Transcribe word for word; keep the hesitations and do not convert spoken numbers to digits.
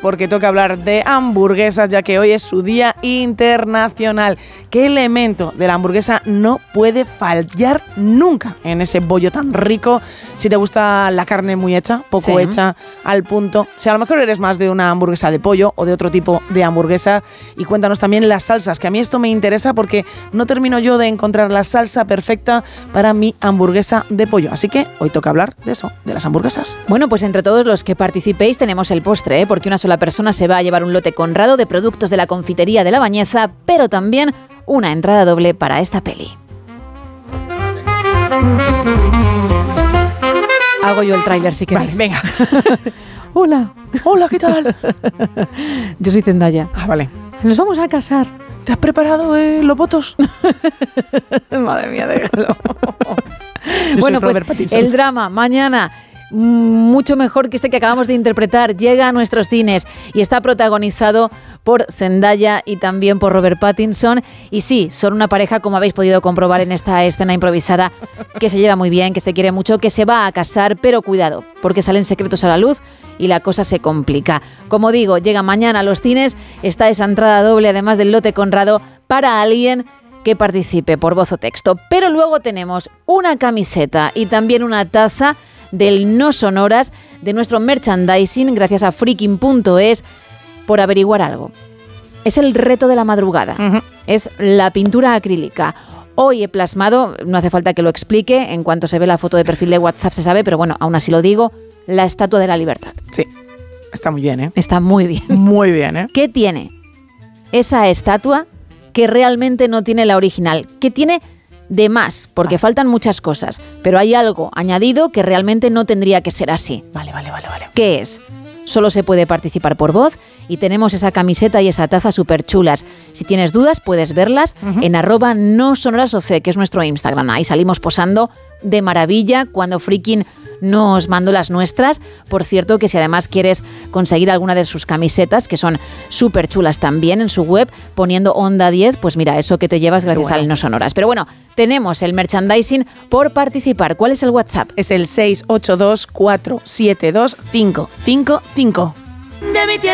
porque toca hablar de hamburguesas, ya que hoy es su día internacional. ¿Qué elemento de la hamburguesa no puede fallar nunca en ese bollo tan rico? Si te gusta la carne muy hecha, poco Sí. hecha, al punto. Si a lo mejor eres más de una hamburguesa de pollo o de otro tipo de hamburguesa. Y cuéntanos también las salsas, que a mí esto me interesa porque no termino yo de encontrar la salsa perfecta para mi hamburguesa de pollo. Así que hoy toca hablar de eso, de las hamburguesas. Bueno, pues entre todos los que participéis tenemos el postre, ¿eh? Porque una sola persona se va a llevar un lote Conrado de productos de la confitería de La Bañeza, pero también una entrada doble para esta peli. Hago yo el tráiler si queréis. Vale, venga. Hola. Hola, ¿qué tal? Yo soy Zendaya. Ah, vale. Nos vamos a casar. ¿Te has preparado eh, los votos? Madre mía, déjalo. Yo Bueno, soy pues Robert Pattinson. el drama mañana, mucho mejor que este que acabamos de interpretar, llega a nuestros cines y está protagonizado por Zendaya y también por Robert Pattinson. Y sí, son una pareja, como habéis podido comprobar en esta escena improvisada, que se lleva muy bien, que se quiere mucho, que se va a casar, pero cuidado, porque salen secretos a la luz y la cosa se complica. Como digo, llega mañana a los cines, está esa entrada doble, además del lote Conrado, para alguien que participe por voz o texto. Pero luego tenemos una camiseta y también una taza del No Sonoras, de nuestro merchandising, gracias a freaking punto es, por averiguar algo. Es el reto de la madrugada. Uh-huh. Es la pintura acrílica. Hoy he plasmado, no hace falta que lo explique, en cuanto se ve la foto de perfil de WhatsApp se sabe, pero bueno, aún así lo digo, la Estatua de la Libertad. Sí, está muy bien, ¿eh? Está muy bien. Muy bien, ¿eh? ¿Qué tiene esa estatua que realmente no tiene la original? ¿Qué tiene de más? Porque faltan muchas cosas, pero hay algo añadido que realmente no tendría que ser así. Vale, vale, vale, vale. ¿Qué es? Solo se puede participar por voz y tenemos esa camiseta y esa taza súper chulas. Si tienes dudas, puedes verlas uh-huh. en arroba no sonoras oc, que es nuestro Instagram. Ahí salimos posando de maravilla cuando Freaking nos mandó las nuestras. Por cierto, que si además quieres conseguir alguna de sus camisetas, que son súper chulas también en su web, poniendo Onda diez, pues mira, eso que te llevas gracias bueno. al No Sonoras. Pero bueno, tenemos el merchandising por participar. ¿Cuál es el WhatsApp? Es el seis ocho dos, cuatro siete dos, cinco cinco cinco. De mi tierra